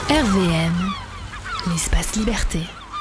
RVM, l'espace liberté.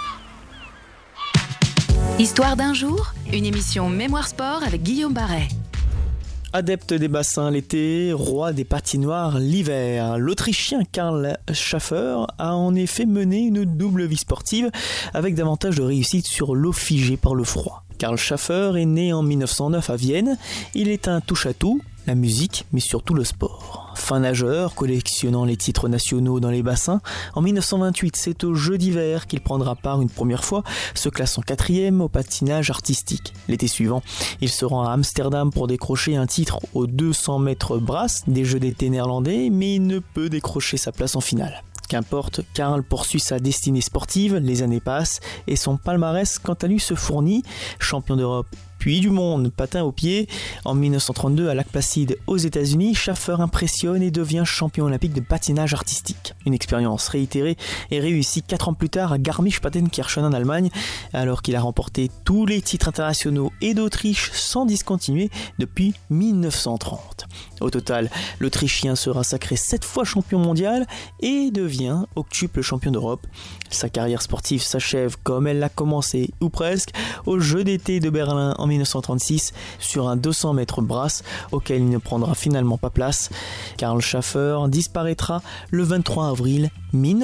Histoire d'un jour, une émission Mémoire Sport avec Guillaume Barret. Adepte des bassins l'été, roi des patinoires l'hiver, l'Autrichien Karl Schaffer a en effet mené une double vie sportive avec davantage de réussite sur l'eau figée par le froid. Karl Schaffer est né en 1909 à Vienne, il est un touche-à-tout, la musique mais surtout le sport. Fin nageur, collectionnant les titres nationaux dans les bassins, en 1928 c'est aux Jeux d'hiver qu'il prendra part une première fois, se classant 4e au patinage artistique. L'été suivant, il se rend à Amsterdam pour décrocher un titre aux 200 mètres brasse des Jeux d'été néerlandais, mais il ne peut décrocher sa place en finale. Qu'importe, Karl poursuit sa destinée sportive, les années passent et son palmarès quant à lui se fournit, champion d'Europe puis du monde, patin au pied. En 1932 à Lac-Placide aux États-Unis, Schaffer impressionne et devient champion olympique de patinage artistique. Une expérience réitérée et réussie 4 ans plus tard à Garmisch-Partenkirchen en Allemagne, alors qu'il a remporté tous les titres internationaux et d'Autriche sans discontinuer depuis 1930. Au total, l'Autrichien sera sacré 7 fois champion mondial et devient octuple champion d'Europe. Sa carrière sportive s'achève comme elle l'a commencé, ou presque, aux Jeux d'été de Berlin en 1936 sur un 200 mètres brasse auquel il ne prendra finalement pas place. Karl Schaffer disparaîtra le 23 avril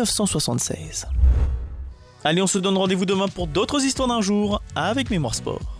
1976. Allez, on se donne rendez-vous demain pour d'autres histoires d'un jour avec Mémoire Sport.